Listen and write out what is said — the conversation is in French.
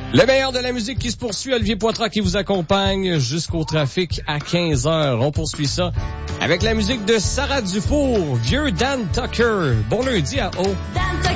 Le meilleur de la musique qui se poursuit, Olivier Poitras qui vous accompagne jusqu'au trafic à 15h. On poursuit ça avec la musique de Sarah Dufour, vieux Dan Tucker. Bon lundi à O.